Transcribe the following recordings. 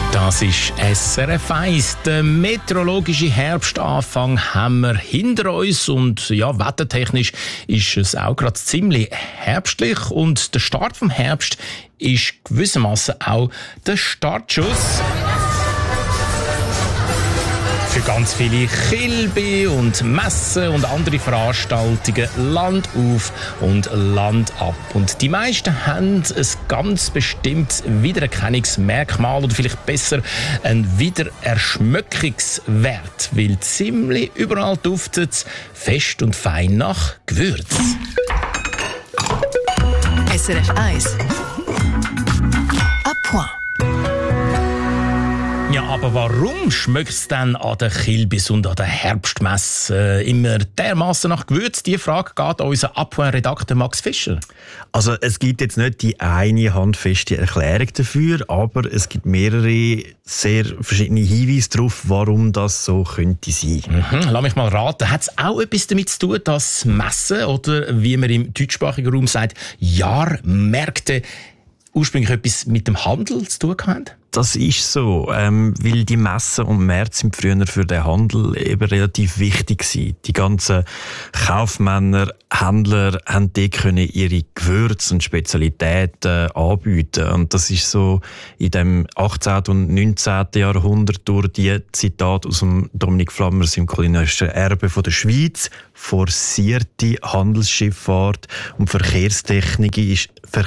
Das ist SRF 1. Der meteorologische Herbstanfang haben wir hinter uns und ja, wettertechnisch ist es auch gerade ziemlich herbstlich und der Start vom Herbst ist gewissermaßen auch der Startschuss für ganz viele Kilby und Messen und andere Veranstaltungen Land auf und Land ab. Und die meisten haben ein ganz bestimmtes Wiedererkennungsmerkmal oder vielleicht besser einen Wiedererschmöckungswert, weil ziemlich überall duftet es fest und fein nach Gewürz. SRF 1 à point. Ja, aber warum schmeckt es denn an den Kilbis und an der Herbstmesse immer dermassen nach Gewürz? Die Frage geht an unseren Abwehrredakteur Max Fischer. Also es gibt jetzt nicht die eine handfeste Erklärung dafür, aber es gibt mehrere sehr verschiedene Hinweise darauf, warum das so könnte sein. Lass mich mal raten. Hat es auch etwas damit zu tun, dass Messen oder, wie man im deutschsprachigen Raum sagt, Jahrmärkte ursprünglich etwas mit dem Handel zu tun haben? Das ist so, weil die Messen und Märkte sind früher für den Handel eben relativ wichtig gewesen. Die ganzen Kaufmänner, Händler haben dort ihre Gewürze und Spezialitäten anbieten. Und das ist so in dem 18. und 19. Jahrhundert durch die Zitate aus dem Dominik Flammer, seinem kulinarischen Erbe von der Schweiz, forcierte Handelsschifffahrt und verkehrstechnische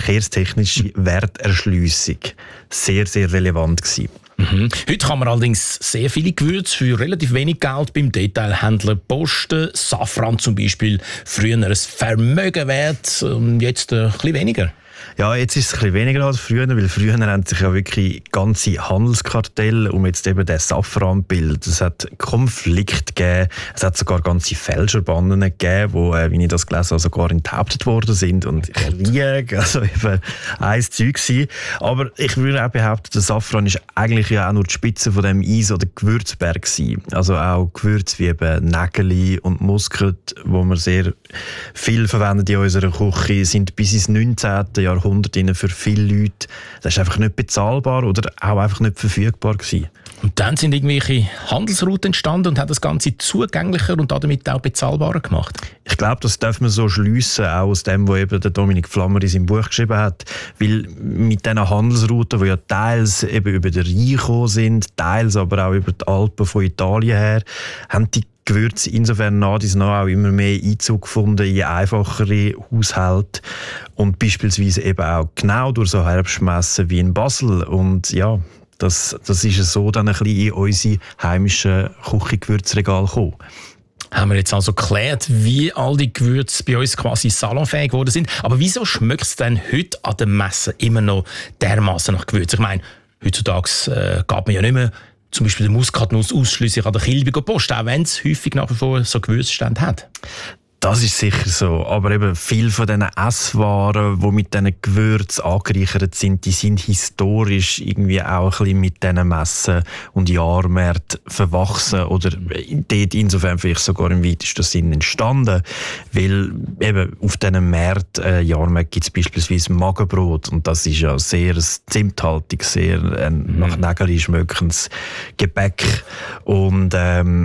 Werterschliessung sehr, sehr relevant gewesen. Heute kann man allerdings sehr viele Gewürze für relativ wenig Geld beim Detailhändler posten. Safran zum Beispiel, früher ein Vermögen wert, jetzt ein bisschen weniger. Ja, jetzt ist es ein bisschen weniger als früher, weil früher haben sich ja wirklich ganze Handelskartelle um jetzt eben den Safran bildet. Es hat Konflikte gegeben, es hat sogar ganze Fälscherbanden gegeben, wo, wie ich das gelesen habe, sogar enthauptet worden sind und Krieg, also eben ein Zeug gewesen. Aber ich würde auch behaupten, der Safran ist eigentlich ja auch nur die Spitze von dem Eis- oder Gewürzberg gewesen. Also auch Gewürze wie eben Nägeli und Muskat, wo wir sehr viel verwendet in unserer Küche, sind bis ins 19. Jahrhundert für viele Leute, das ist einfach nicht bezahlbar oder auch einfach nicht verfügbar gewesen. Und dann sind irgendwelche Handelsrouten entstanden und haben das Ganze zugänglicher und damit auch bezahlbarer gemacht. Ich glaube, das darf man so schliessen, auch aus dem, was eben der Dominik Flammer in seinem Buch geschrieben hat. Weil mit diesen Handelsrouten, die ja teils eben über den Rhein gekommen sind, teils aber auch über die Alpen von Italien her, haben die Gewürze insofern nach dies nach auch immer mehr Einzug gefunden in einfachere Haushalte und beispielsweise eben auch genau durch so Herbstmessen wie in Basel. Und ja, das ist so dann ein bisschen in unsere heimischen Küchengewürzregale gekommen. Haben wir jetzt also geklärt, wie all die Gewürze bei uns quasi salonfähig geworden sind. Aber wieso schmeckt es denn heute an den Messen immer noch dermassen nach Gewürz? Ich meine, heutzutage geht man ja nicht mehr zum Beispiel den Muskatnuss ausschliesslich an der Kilby posten, auch wenn es häufig nach wie vor so Gewürzstände hat. Das ist sicher so, aber eben viele von diesen Esswaren, die mit diesen Gewürzen angereichert sind, die sind historisch irgendwie auch ein bisschen mit diesen Messen und Jahrmärkten verwachsen oder dort insofern vielleicht sogar im weitesten Sinn entstanden, weil eben auf diesen Märkten, Jahrmärkten gibt es beispielsweise Magenbrot und das ist ja sehr zimthaltiges, sehr nach Nägeli schmeckendes Gebäck und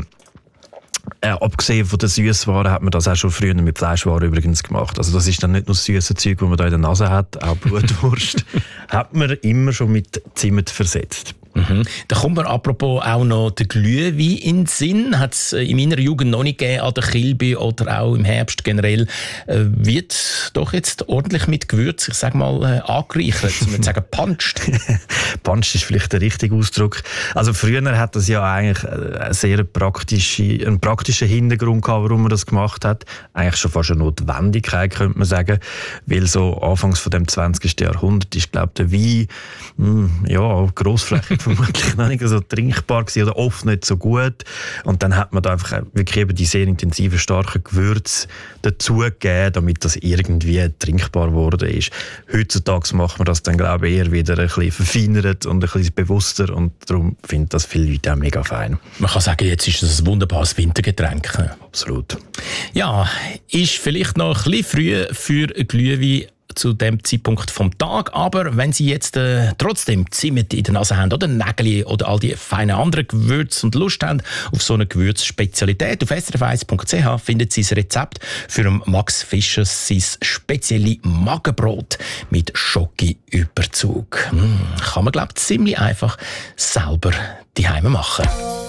abgesehen von den Süßwaren hat man das auch schon früher mit Fleischwaren übrigens gemacht. Also das ist dann nicht nur das süße Zeug, das man da in der Nase hat, auch Blutwurst, hat man immer schon mit Zimt versetzt. Da kommt mir apropos auch noch der Glühwein in den Sinn. Hat es in meiner Jugend noch nicht gegeben, an der Kilby oder auch im Herbst generell. Wird doch jetzt ordentlich mit Gewürz, ich sage mal, angereichert. Ich würde sagen, panscht. Panscht ist vielleicht der richtige Ausdruck. Also früher hat das ja eigentlich einen sehr praktischen Hintergrund gehabt, warum man das gemacht hat. Eigentlich schon fast eine Notwendigkeit, könnte man sagen. Weil so anfangs von dem 20. Jahrhundert ist, glaube ich, der Wein grossflächig vermutlich noch nicht so trinkbar gewesen oder oft nicht so gut. Und dann hat man da einfach wirklich eben die sehr intensiven, starken Gewürze dazugegeben, damit das irgendwie trinkbar geworden ist. Heutzutage macht man das dann, glaube ich, eher wieder ein bisschen verfeinert und ein bisschen bewusster und darum finden das viele Leute auch mega fein. Man kann sagen, jetzt ist das ein wunderbares Wintergetränk. Absolut. Ja, ist vielleicht noch ein bisschen früh für Glühwein zu dem Zeitpunkt vom Tag. Aber wenn Sie jetzt trotzdem Zimt in der Nase haben oder Nägel oder all die feinen anderen Gewürze und Lust haben auf so eine Gewürzspezialität, auf srf1.ch finden Sie das Rezept für Max Fischer sein spezielle Magenbrot mit Schoki-Überzug. Kann man, glaube ich, ziemlich einfach selber daheim machen.